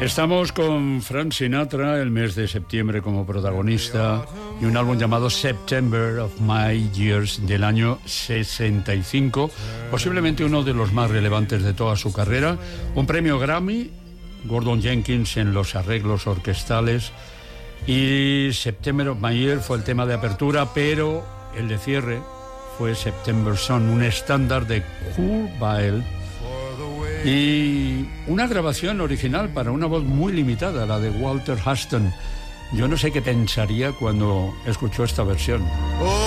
Estamos con Frank Sinatra, el mes de septiembre como protagonista, y un álbum llamado September of My Years del año 65, posiblemente uno de los más relevantes de toda su carrera. Un premio Grammy, Gordon Jenkins en los arreglos orquestales, y September of My Year fue el tema de apertura, pero el de cierre fue September Sun, un estándar de Kurt Weill, y una grabación original para una voz muy limitada, la de Walter Huston. Yo no sé qué pensaría cuando escuchó esta versión.